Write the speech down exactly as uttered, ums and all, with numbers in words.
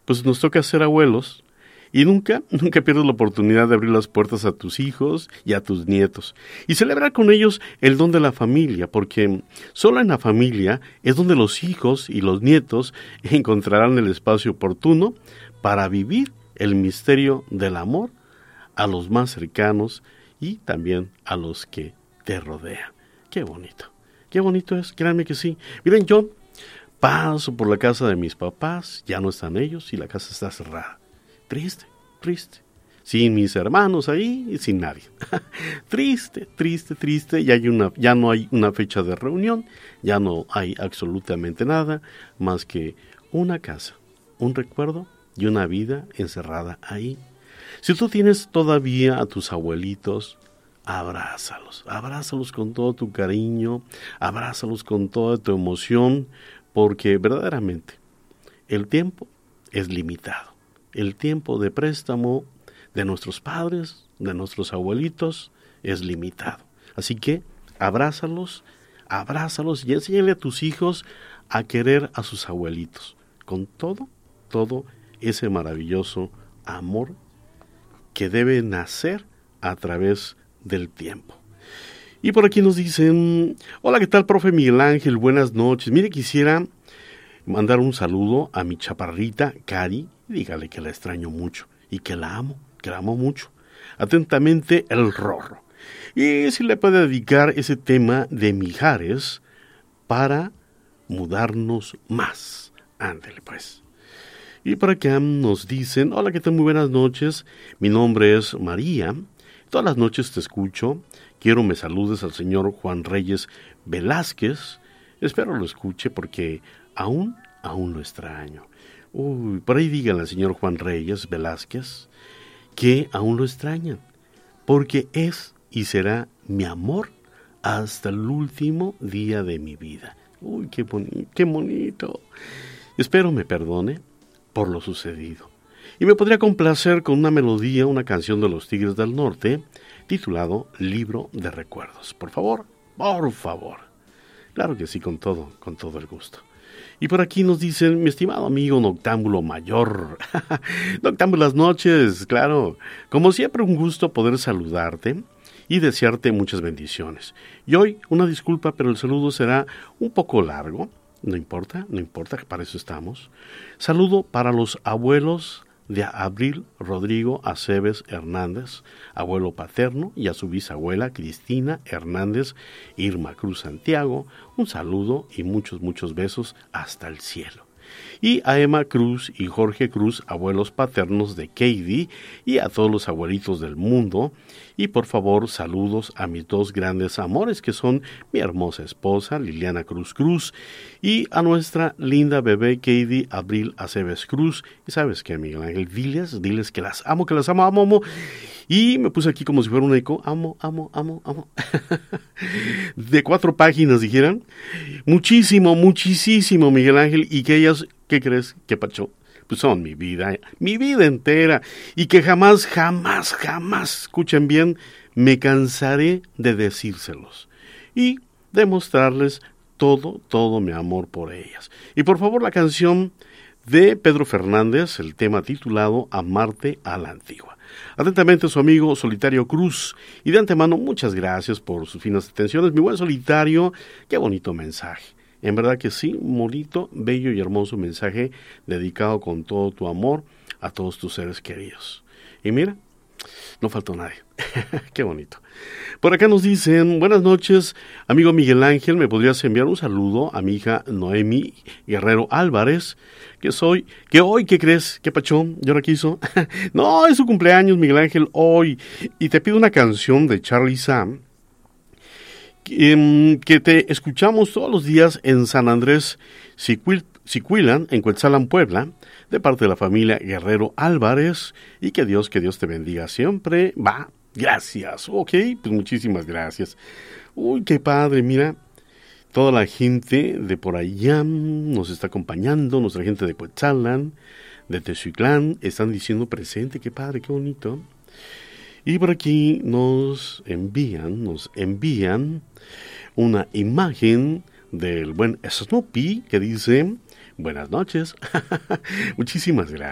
pues nos toca ser abuelos. Y nunca, nunca pierdas la oportunidad de abrir las puertas a tus hijos y a tus nietos. Y celebrar con ellos el don de la familia, porque solo en la familia es donde los hijos y los nietos encontrarán el espacio oportuno para vivir el misterio del amor a los más cercanos y también a los que te rodean. Qué bonito, qué bonito es, créanme que sí. Miren, yo paso por la casa de mis papás, ya no están ellos y la casa está cerrada. Triste, triste. Sin mis hermanos ahí y sin nadie. Triste, triste, triste. Ya, hay una, ya no hay una fecha de reunión, ya no hay absolutamente nada más que una casa, un recuerdo y una vida encerrada ahí. Si tú tienes todavía a tus abuelitos, abrázalos, abrázalos con todo tu cariño, abrázalos con toda tu emoción, porque verdaderamente el tiempo es limitado. El tiempo de préstamo de nuestros padres, de nuestros abuelitos, es limitado. Así que abrázalos, abrázalos y enséñale a tus hijos a querer a sus abuelitos, con todo, todo ese maravilloso amor que debe nacer a través del tiempo. Y por aquí nos dicen, hola, ¿qué tal, profe Miguel Ángel? Buenas noches. Mire, quisiera mandar un saludo a mi chaparrita, Cari. Dígale que la extraño mucho y que la amo, que la amo mucho. Atentamente, el Rorro. Y si le puede dedicar ese tema de Mijares para mudarnos más. Ándele pues. Y por acá nos dicen, hola, ¿qué tal? Muy buenas noches. Mi nombre es María. Todas las noches te escucho. Quiero me saludes al señor Juan Reyes Velázquez. Espero lo escuche porque aún, aún lo extraño. Uy, por ahí díganle al señor Juan Reyes Velázquez que aún lo extrañan, porque es y será mi amor hasta el último día de mi vida. Uy, qué bonito, qué bonito. Espero me perdone por lo sucedido. Y me podría complacer con una melodía, una canción de los Tigres del Norte, titulado Libro de Recuerdos. Por favor, por favor. Claro que sí, con todo, con todo el gusto. Y por aquí nos dicen, mi estimado amigo Noctámbulo Mayor. Noctámbulas noches, claro. Como siempre, un gusto poder saludarte y desearte muchas bendiciones. Y hoy, una disculpa, pero el saludo será un poco largo. No importa, no importa, que para eso estamos. Saludo para los abuelos de Abril Rodrigo Aceves Hernández, abuelo paterno, y a su bisabuela Cristina Hernández Irma Cruz Santiago. Un saludo y muchos, muchos besos hasta el cielo. Y a Emma Cruz y Jorge Cruz, abuelos paternos de Katie, y a todos los abuelitos del mundo. Y por favor, saludos a mis dos grandes amores, que son mi hermosa esposa, Liliana Cruz Cruz, y a nuestra linda bebé, Katie Abril Aceves Cruz. Y sabes qué, Miguel Ángel, diles, diles que las amo, que las amo, amo, amo. Y me puse aquí como si fuera un eco, amo, amo, amo, amo. De cuatro páginas, dijeran. Muchísimo, muchísimo, Miguel Ángel, y que ellas, ¿qué crees? ¿Qué pacho? Pues son mi vida, mi vida entera, y que jamás, jamás, jamás, escuchen bien, me cansaré de decírselos y demostrarles todo, todo mi amor por ellas. Y por favor, la canción de Pedro Fernández, el tema titulado Amarte a la Antigua. Atentamente su amigo Solitario Cruz, y de antemano muchas gracias por sus finas atenciones, mi buen Solitario, qué bonito mensaje. En verdad que sí, bonito, bello y hermoso mensaje dedicado con todo tu amor a todos tus seres queridos. Y mira, no faltó nadie. Qué bonito. Por acá nos dicen, buenas noches, amigo Miguel Ángel, ¿me podrías enviar un saludo a mi hija Noemi Guerrero Álvarez? Que soy, que hoy, ¿qué crees? ¿Qué pachón? ¿Y ahora qué hizo? No, es su cumpleaños, Miguel Ángel, hoy. Y te pido una canción de Charlie Sam, que te escuchamos todos los días en San Andrés Sicuilan, en Cuetzalan, Puebla, de parte de la familia Guerrero Álvarez, y que Dios, que Dios te bendiga siempre. Va, gracias, ok, pues muchísimas gracias. Uy, qué padre, mira, toda la gente de por allá nos está acompañando, nuestra gente de Cuetzalan, de Tezuitlán, están diciendo presente, qué padre, qué bonito. Y por aquí nos envían, nos envían una imagen del buen Snoopy que dice, buenas noches. Muchísimas gracias.